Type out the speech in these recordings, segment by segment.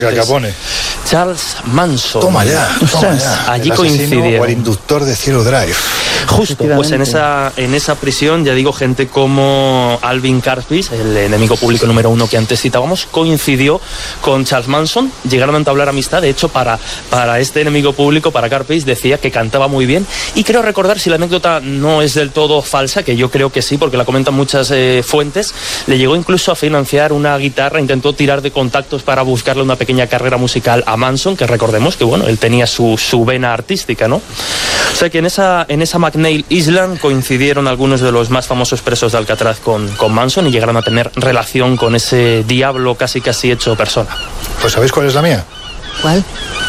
Al Capone. Charles Manson. Toma ya. Allí el coincidieron. O el inductor de Cielo Drive. Justo, pues en esa prisión, ya digo, gente como Alvin Karpis, el enemigo público número 1 que antes citábamos, coincidió con Charles Manson, llegaron a entablar amistad. De hecho, para este enemigo público, para Karpis, decía que cantaba muy bien, y creo recordar, si la anécdota no es del todo falsa, que yo creo que sí, porque la comentan muchas fuentes, le llegó incluso a financiar una guitarra, intentó tirar de contactos para buscarle una pequeña carrera musical a Manson, que recordemos que, bueno, él tenía su vena artística, ¿no? O sea que en esa McNeil Island coincidieron algunos de los más famosos presos de Alcatraz con Manson, y llegaron a tener relación con ese diablo casi hecho persona. Pues ¿sabéis cuál es la mía? ¿Cuál?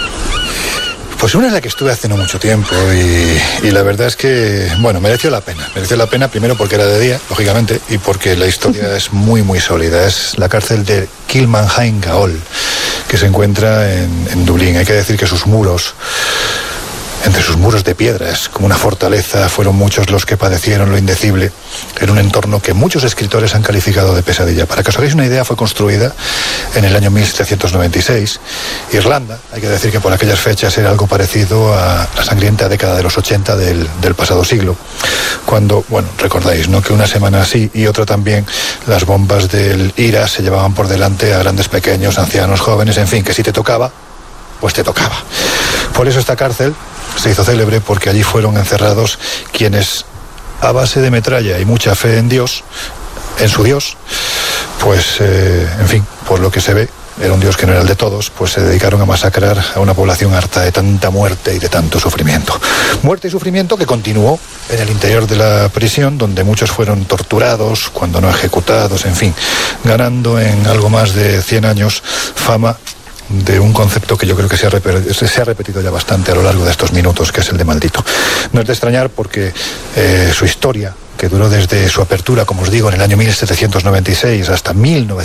Pues una es la que estuve hace no mucho tiempo y la verdad es que, bueno, mereció la pena. Mereció la pena primero porque era de día, lógicamente, y porque la historia es muy, muy sólida. Es la cárcel de Kilmainham Gaol, que se encuentra en Dublín. Hay que decir que sus muros, entre sus muros de piedras, como una fortaleza, fueron muchos los que padecieron lo indecible en un entorno que muchos escritores han calificado de pesadilla. Para que os hagáis una idea, fue construida en el año 1796. Irlanda, hay que decir que por aquellas fechas era algo parecido a la sangrienta década de los 80 del pasado siglo, cuando, bueno, recordáis, ¿no?, que una semana así y otra también, las bombas del IRA se llevaban por delante a grandes, pequeños, ancianos, jóvenes, en fin, que si te tocaba, pues te tocaba. Por eso esta cárcel se hizo célebre, porque allí fueron encerrados quienes, a base de metralla y mucha fe en Dios, en su Dios, pues, en fin, por lo que se ve, era un Dios que no era el de todos, pues se dedicaron a masacrar a una población harta de tanta muerte y de tanto sufrimiento. Muerte y sufrimiento que continuó en el interior de la prisión, donde muchos fueron torturados, cuando no ejecutados, en fin, ganando en algo más de 100 años fama de un concepto que yo creo que se ha repetido ya bastante a lo largo de estos minutos, que es el de maldito. No es de extrañar, porque su historia, que duró desde su apertura, como os digo, en el año 1796 hasta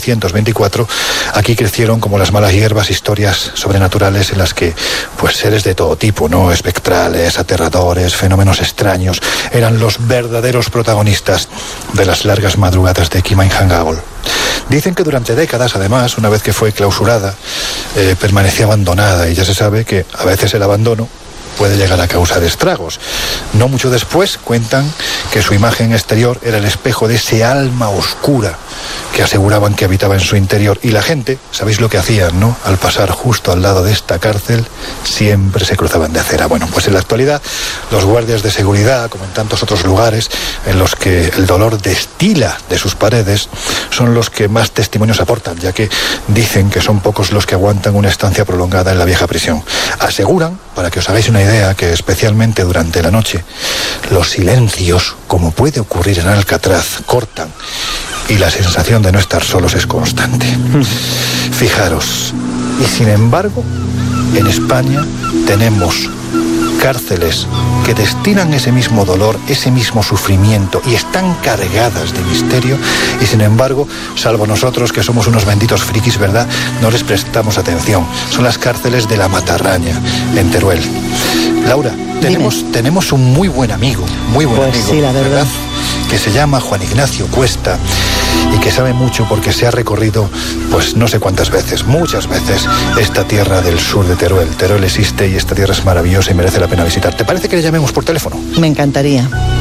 1924, aquí crecieron como las malas hierbas historias sobrenaturales en las que, pues, seres de todo tipo, ¿no?, espectrales, aterradores, fenómenos extraños, eran los verdaderos protagonistas de las largas madrugadas de Kilmainham Gaol. Dicen que durante décadas, además, una vez que fue clausurada, permanecía abandonada, y ya se sabe que a veces el abandono puede llegar a causar estragos. No mucho después cuentan que su imagen exterior era el espejo de ese alma oscura que aseguraban que habitaba en su interior, y la gente, ¿sabéis lo que hacían, no?, al pasar justo al lado de esta cárcel, siempre se cruzaban de acera. Bueno, pues en la actualidad, los guardias de seguridad, como en tantos otros lugares en los que el dolor destila de sus paredes, son los que más testimonios aportan, ya que dicen que son pocos los que aguantan una estancia prolongada en la vieja prisión. Aseguran, para que os hagáis una idea, que especialmente durante la noche, los silencios, como puede ocurrir en Alcatraz, cortan, y la sensación de no estar solos es constante. Fijaros, y sin embargo, en España tenemos cárceles que destilan ese mismo dolor, ese mismo sufrimiento, y están cargadas de misterio, y sin embargo, salvo nosotros, que somos unos benditos frikis, ¿verdad?, no les prestamos atención. Son las cárceles de la Matarraña, en Teruel. Laura, tenemos un muy buen amigo, sí, la verdad, que se llama Juan Ignacio Cuesta, y que sabe mucho porque se ha recorrido, pues no sé cuántas veces, muchas veces, esta tierra del sur de Teruel. Teruel existe y esta tierra es maravillosa y merece la pena visitar. ¿Te parece que le llamemos por teléfono? Me encantaría.